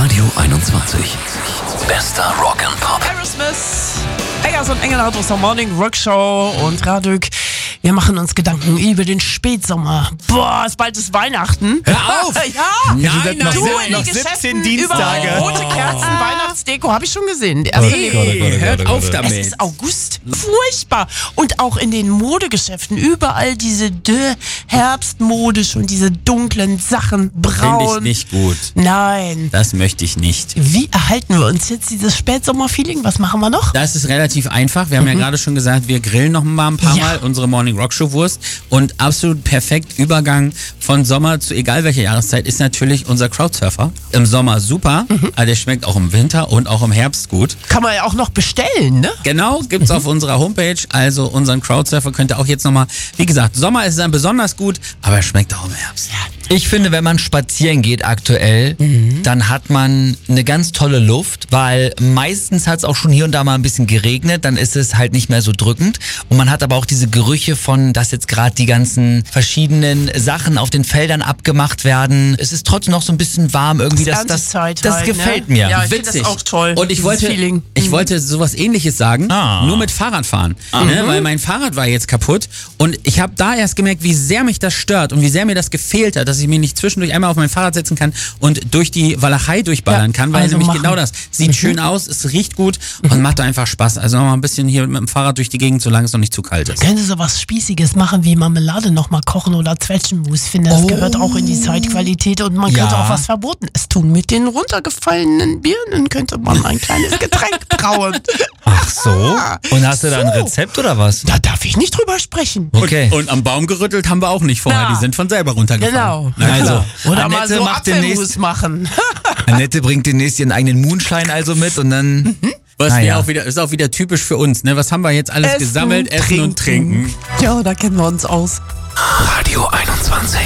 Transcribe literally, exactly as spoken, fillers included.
Radio einundzwanzig. Bester Rock and Pop. Aerosmith, Eggers und Engelhardt aus der Morning Rock Show und Radük. Wir machen uns Gedanken über den Spätsommer. Boah, ist bald ist Weihnachten. Hör auf! Ja, Nein, nein, du noch in den siebzehn Geschäften Dienstage. überall rote Kerzen, Weihnachtsdeko, habe ich schon gesehen. Also Nee, hört auf es damit. ist August. Furchtbar. Und auch in den Modegeschäften. Überall diese dö Herbstmode, schon diese dunklen Sachen. Braun. Finde ich nicht gut. Nein. Das möchte ich nicht. Wie erhalten wir uns jetzt dieses Spätsommer-Feeling? Was machen wir noch? Das ist relativ einfach. Wir haben ja gerade schon gesagt, wir grillen noch mal ein paar Ja. Mal unsere Morning Rock Show Wurst. Und absolut perfekt Übergang von Sommer zu egal welcher Jahreszeit ist natürlich unser Crowdsurfer. Im Sommer super, aber der schmeckt auch im Winter und auch im Herbst gut. Kann man ja auch noch bestellen, ne? Genau, gibt's auf unserer Homepage. Also unseren Crowdsurfer könnt ihr auch jetzt nochmal, wie gesagt, Sommer ist dann besonders gut, aber er schmeckt auch im Herbst. Ich finde, wenn man spazieren geht aktuell, dann hat man eine ganz tolle Luft, weil meistens hat es auch schon hier und da mal ein bisschen geregnet, dann ist es halt nicht mehr so drückend und man hat aber auch diese Gerüche von, dass jetzt gerade die ganzen verschiedenen Sachen auf den Feldern abgemacht werden. Es ist trotzdem noch so ein bisschen warm irgendwie, das, das, Erntezeit das halt, gefällt ne? mir. Ja, ich finde das auch toll. Und ich dieses wollte, Feeling. ich wollte sowas Ähnliches sagen, Ah. nur mit Fahrradfahren. Ne? Weil mein Fahrrad war jetzt kaputt und ich habe da erst gemerkt, wie sehr mich das stört und wie sehr mir das gefehlt hat, dass ich mich nicht zwischendurch einmal auf mein Fahrrad setzen kann und durch die Walachei durchballern Ja, kann, weil also nämlich machen. genau das sieht schön aus, es riecht gut und macht einfach Spaß. Also nochmal ein bisschen hier mit dem Fahrrad durch die Gegend, solange es noch nicht zu kalt ist. Können Sie sowas Spießiges machen wie Marmelade nochmal kochen oder Zwetschgenmus? Ich finde, das Oh. gehört auch in die Zeitqualität und man Ja. könnte auch was verboten. Es tun mit den runtergefallenen Birnen könnte man ein kleines Getränk brauen. Ach so? Und hast du da ein So. Rezept oder was? Da darf ich nicht drüber sprechen. Okay. Und am Baum gerüttelt haben wir auch nicht vorher, Ja. die sind von selber runtergefallen. Genau. Also, Oder mal Annette so macht Apfelmus demnächst, machen. Annette bringt demnächst ihren eigenen Moonshine also mit und dann... Was Naja. wäre auch wieder, ist auch wieder typisch für uns, ne? Was haben wir jetzt alles gesammelt? Essen und trinken. Ja, da kennen wir uns aus. Radio einundzwanzig.